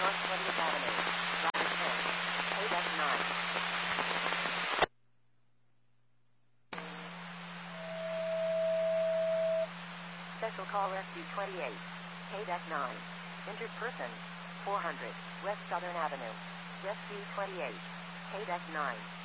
North 20th Avenue. Driver 10. KDEC 9. Special call Rescue 28. KDEC 9. Injured person. 400. West Southern Avenue. Rescue 28. KDEC 9.